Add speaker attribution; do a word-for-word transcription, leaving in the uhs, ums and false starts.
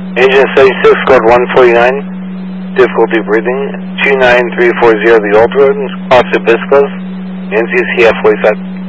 Speaker 1: Engine seventy-six, code one forty-nine, difficulty breathing, two nine three four zero the old road, cross Hibiscus, N C C F forty-five.